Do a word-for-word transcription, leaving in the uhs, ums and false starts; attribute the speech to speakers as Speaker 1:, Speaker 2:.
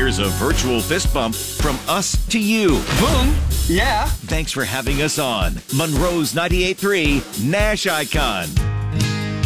Speaker 1: Here's a virtual fist bump from us to you.
Speaker 2: Boom. Yeah.
Speaker 1: Thanks for having us on Monroe's ninety-eight point three Nash Icon.